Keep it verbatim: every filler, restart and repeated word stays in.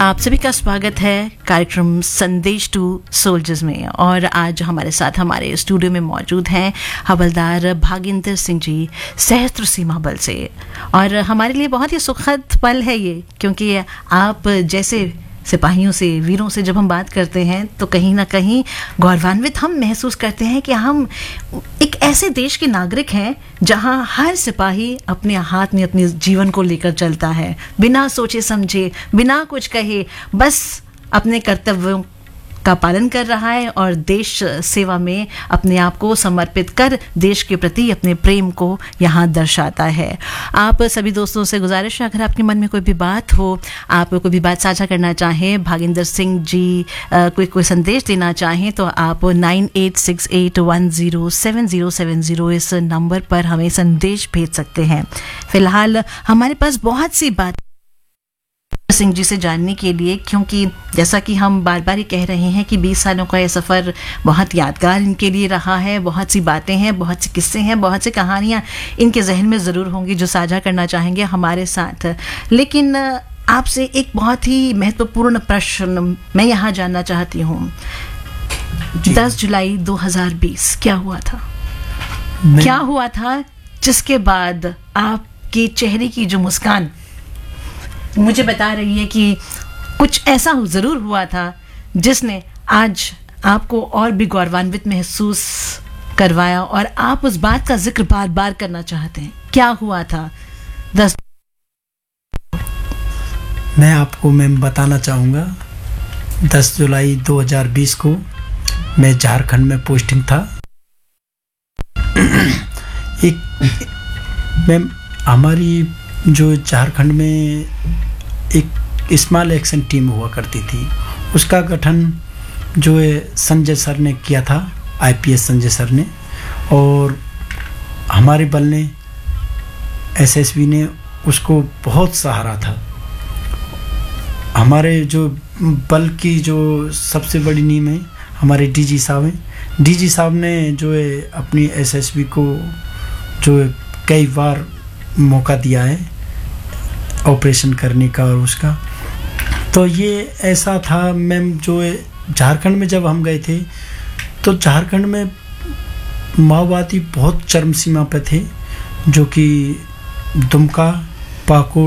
आप सभी का स्वागत है कार्यक्रम संदेश टू सोल्जर्स में। और आज हमारे साथ हमारे स्टूडियो में मौजूद हैं हवलदार भागेंद्र सिंह जी, सशस्त्र सीमा बल से। और हमारे लिए बहुत ही सुखद पल है ये, क्योंकि आप जैसे सिपाहियों से, वीरों से जब हम बात करते हैं तो कहीं ना कहीं गौरवान्वित हम महसूस करते हैं कि हम एक ऐसे देश के नागरिक हैं जहां हर सिपाही अपने हाथ में अपने जीवन को लेकर चलता है, बिना सोचे समझे, बिना कुछ कहे, बस अपने कर्तव्यों का पालन कर रहा है और देश सेवा में अपने आप को समर्पित कर देश के प्रति अपने प्रेम को यहाँ दर्शाता है। आप सभी दोस्तों से गुजारिश है, अगर आपके मन में कोई भी बात हो, आप कोई भी बात साझा करना चाहें, भागेंद्र सिंह जी आ, कोई कोई संदेश देना चाहें, तो आप nine eight six eight one zero seven zero seven zero इस नंबर पर हमें संदेश भेज सकते हैं। फिलहाल हमारे पास बहुत सी बात सिंह जी से जानने के लिए, क्योंकि जैसा कि हम बार बार ही कह रहे हैं कि बीस सालों का ये सफ़र बहुत यादगार इनके लिए रहा है। बहुत सी बातें हैं, बहुत से किस्से हैं, बहुत सी कहानियाँ इनके जहन में ज़रूर होंगी जो साझा करना चाहेंगे हमारे साथ। लेकिन आपसे एक बहुत ही महत्वपूर्ण प्रश्न मैं यहाँ जानना चाहती हूँ। दस जुलाई दो हज़ार बीस क्या हुआ था? क्या हुआ था जिसके बाद आपके चेहरे की जो मुस्कान मुझे बता रही है कि कुछ ऐसा ज़रूर हुआ था जिसने आज आपको और भी गौरवान्वित महसूस करवाया और आप उस बात का जिक्र बार बार करना चाहते हैं। क्या हुआ था? दस मैं आपको मैं बताना चाहूँगा, दस जुलाई दो हज़ार बीस को मैं झारखंड में पोस्टिंग था। एक मैम हमारी जो झारखंड में एक स्मॉल एक्शन टीम हुआ करती थी, उसका गठन जो है संजय सर ने किया था, आईपीएस संजय सर ने, और हमारे बल ने, एसएसबी ने उसको बहुत सहारा था। हमारे जो बल की जो सबसे बड़ी नींव है हमारे डीजी साहब हैं। डीजी साहब ने जो है अपनी एसएसबी को जो है कई बार मौका दिया है ऑपरेशन करने का और उसका। तो ये ऐसा था मैम, जो है झारखंड में जब हम गए थे तो झारखंड में माओवादी बहुत चरम सीमा पे थे, जो कि दुमका, पाकुड़,